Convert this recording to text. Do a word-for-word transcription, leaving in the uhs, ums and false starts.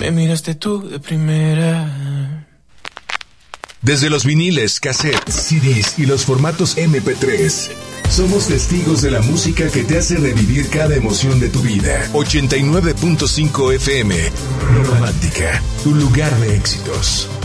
Me miraste tú de primera. Desde los viniles, cassettes, C Ds y los formatos eme pe tres, somos testigos de la música que te hace revivir cada emoción de tu vida. ochenta y nueve punto cinco efe eme, Romántica, tu lugar de éxitos.